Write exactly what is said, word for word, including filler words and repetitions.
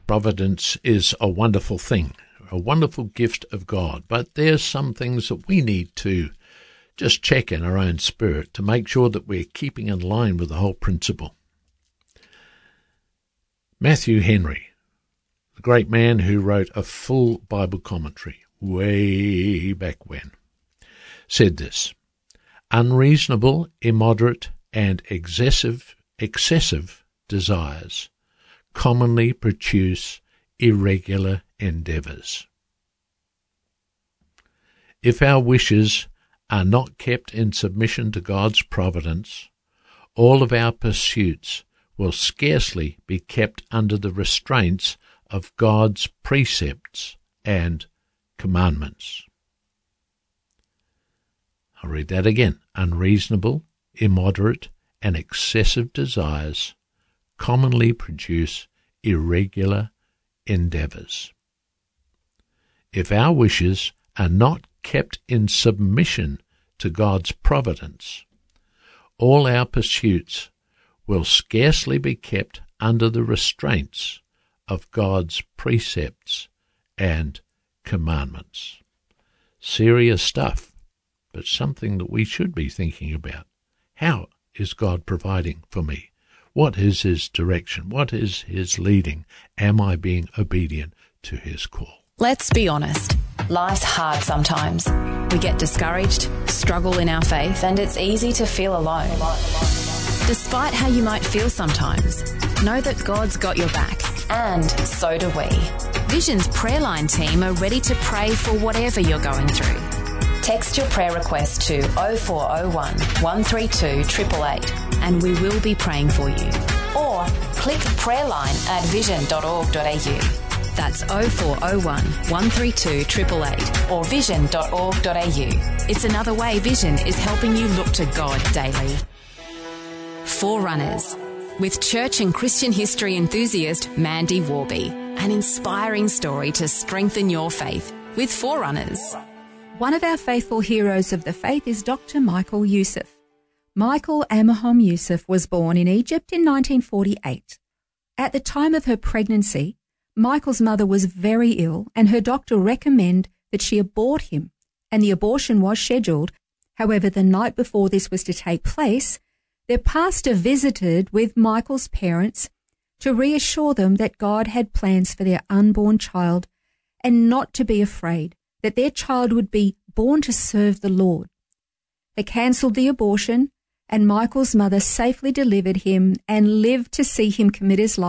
providence is a wonderful thing, a wonderful gift of God, but there's some things that we need to just check in our own spirit to make sure that we're keeping in line with the whole principle. Matthew Henry, the great man who wrote a full Bible commentary way back when, said this: unreasonable, immoderate, and excessive, excessive desires commonly produce irregular endeavours. If our wishes are not kept in submission to God's providence, all of our pursuits will scarcely be kept under the restraints of God's precepts and commandments. I'll read that again. Unreasonable, immoderate, and excessive desires commonly produce irregular endeavours. If our wishes are not kept in submission to God's providence, all our pursuits will scarcely be kept under the restraints of God's precepts and commandments. Serious stuff, but something that we should be thinking about. How is God providing for me? What is His direction? What is His leading? Am I being obedient to His call? Let's be honest. Life's hard sometimes. We get discouraged, struggle in our faith, and it's easy to feel alone. Despite how you might feel sometimes, know that God's got your back. And so do we. Vision's prayer line team are ready to pray for whatever you're going through. Text your prayer request to oh four oh one, one three two, eight eight eight and we will be praying for you. Or click prayerline at vision dot org dot a u. That's oh four oh one, one three two, eight eight eight or vision dot org dot a u. It's another way Vision is helping you look to God daily. Forerunners, with church and Christian history enthusiast Mandy Warby. An inspiring story to strengthen your faith with Forerunners. One of our faithful heroes of the faith is Doctor Michael Youssef. Michael Amahom Youssef was born in Egypt in nineteen forty-eight. At the time of her pregnancy, Michael's mother was very ill and her doctor recommended that she abort him, and the abortion was scheduled. However, the night before this was to take place, their pastor visited with Michael's parents to reassure them that God had plans for their unborn child and not to be afraid, that their child would be born to serve the Lord. They cancelled the abortion, and Michael's mother safely delivered him and lived to see him commit his life